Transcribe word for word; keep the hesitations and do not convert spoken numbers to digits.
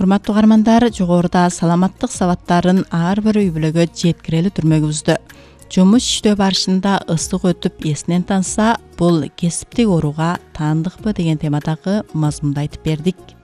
Урматтуу угармандар, жогоруда саламаттык сабаттарын ар бир үй бүлөгө жеткирели түрмөгүбүздө. Жумуш иштөө барышында ысык өтүп эсинен танса, бул кесиптик ооруга таандыкпы деген темадагы мазмунду айтып бердик.